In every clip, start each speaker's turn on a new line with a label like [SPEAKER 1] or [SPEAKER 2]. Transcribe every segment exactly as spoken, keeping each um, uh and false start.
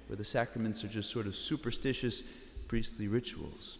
[SPEAKER 1] where the sacraments are just sort of superstitious priestly rituals.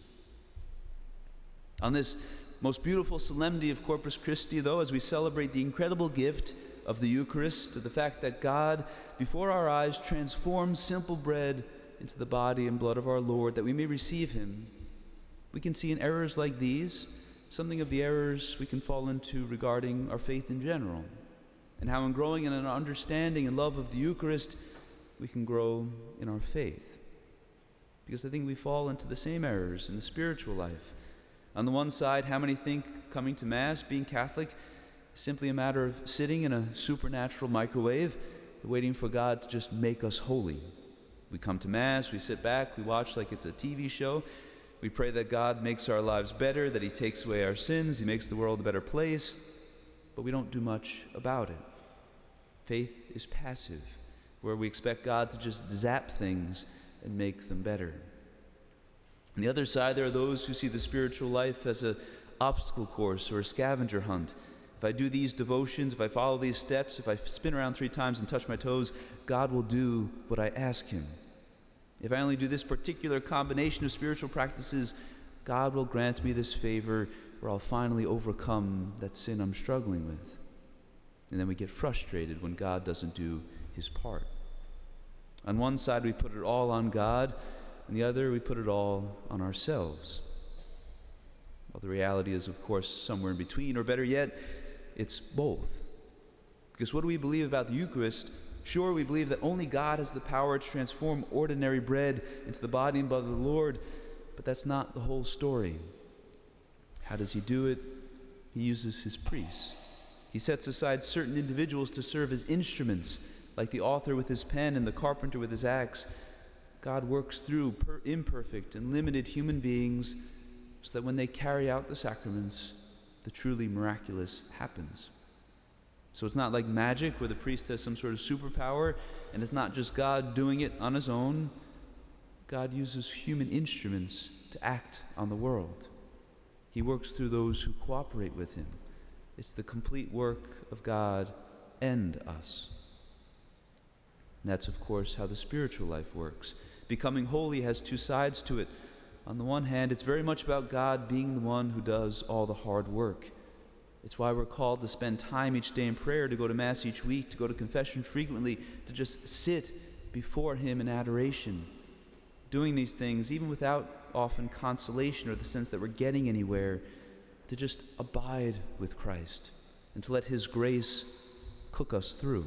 [SPEAKER 1] On this most beautiful solemnity of Corpus Christi, though, as we celebrate the incredible gift of the Eucharist, of the fact that God, before our eyes, transforms simple bread into the body and blood of our Lord, that we may receive him, we can see in errors like these something of the errors we can fall into regarding our faith in general, and how in growing in an understanding and love of the Eucharist, we can grow in our faith. Because I think we fall into the same errors in the spiritual life. On the one side, how many think coming to Mass, being Catholic, is simply a matter of sitting in a supernatural microwave, waiting for God to just make us holy. We come to Mass, we sit back, we watch like it's a T V show. We pray that God makes our lives better, that he takes away our sins, he makes the world a better place, but we don't do much about it. Faith is passive, where we expect God to just zap things and make them better. On the other side, there are those who see the spiritual life as an obstacle course or a scavenger hunt. If I do these devotions, if I follow these steps, if I spin around three times and touch my toes, God will do what I ask him. If I only do this particular combination of spiritual practices, God will grant me this favor where I'll finally overcome that sin I'm struggling with. And then we get frustrated when God doesn't do his part. On one side, we put it all on God. On the other, we put it all on ourselves. Well, the reality is, of course, somewhere in between, or better yet, it's both. Because what do we believe about the Eucharist? Sure, we believe that only God has the power to transform ordinary bread into the body and blood of the Lord, but that's not the whole story. How does he do it? He uses his priests. He sets aside certain individuals to serve as instruments, like the author with his pen and the carpenter with his axe. God works through per- imperfect and limited human beings so that when they carry out the sacraments, the truly miraculous happens. So it's not like magic where the priest has some sort of superpower, and it's not just God doing it on his own. God uses human instruments to act on the world. He works through those who cooperate with him. It's the complete work of God and us. And that's, of course, how the spiritual life works. Becoming holy has two sides to it. On the one hand, it's very much about God being the one who does all the hard work. It's why we're called to spend time each day in prayer, to go to Mass each week, to go to confession frequently, to just sit before him in adoration. Doing these things, even without often consolation or the sense that we're getting anywhere, to just abide with Christ and to let his grace cook us through.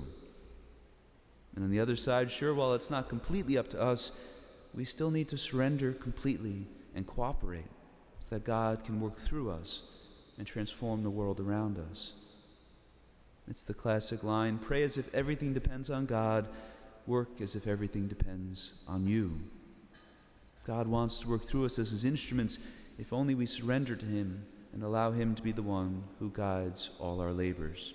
[SPEAKER 1] And on the other side, sure, while it's not completely up to us, we still need to surrender completely and cooperate so that God can work through us and transform the world around us. It's the classic line, pray as if everything depends on God, work as if everything depends on you. God wants to work through us as his instruments if only we surrender to him and allow him to be the one who guides all our labors.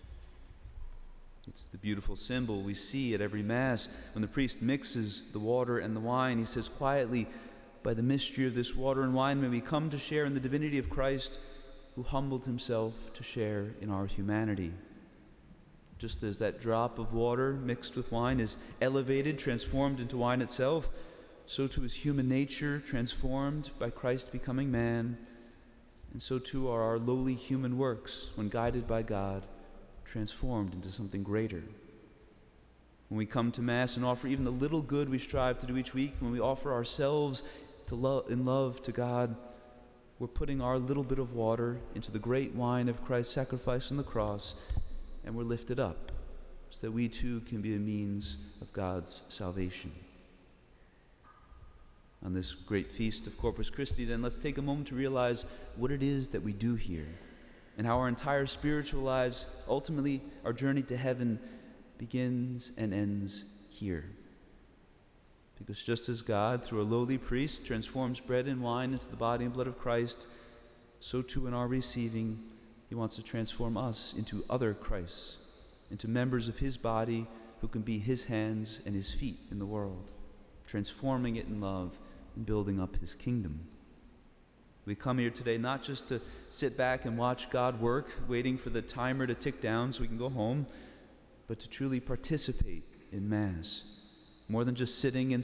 [SPEAKER 1] It's the beautiful symbol we see at every Mass. When the priest mixes the water and the wine, he says quietly, by the mystery of this water and wine may we come to share in the divinity of Christ, who humbled himself to share in our humanity. Just as that drop of water mixed with wine is elevated, transformed into wine itself, so too is human nature transformed by Christ becoming man, and so too are our lowly human works, when guided by God, transformed into something greater. When we come to Mass and offer even the little good we strive to do each week, when we offer ourselves to love, in love to God, we're putting our little bit of water into the great wine of Christ's sacrifice on the cross, and we're lifted up so that we too can be a means of God's salvation. On this great feast of Corpus Christi, then, let's take a moment to realize what it is that we do here and how our entire spiritual lives, ultimately our journey to heaven, begins and ends here. Because just as God, through a lowly priest, transforms bread and wine into the body and blood of Christ, so too in our receiving, he wants to transform us into other Christs, into members of his body who can be his hands and his feet in the world, transforming it in love and building up his kingdom. We come here today not just to sit back and watch God work, waiting for the timer to tick down so we can go home, but to truly participate in Mass, more than just sitting in